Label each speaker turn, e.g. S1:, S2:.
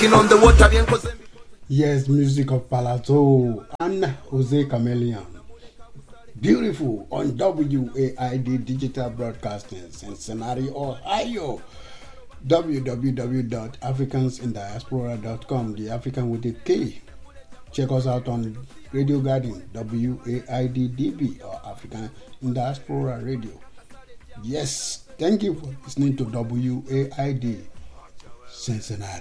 S1: On the water bien cause
S2: Yes, music of Palazzo and Jose Chameleon. Beautiful on WAID Digital Broadcasting, Cincinnati, Ohio. www.africansindiaspora.com, the African with a K. Check us out on Radio Garden, WAID-DB, or African in Diaspora Radio. Yes, thank you for listening to WAID Cincinnati.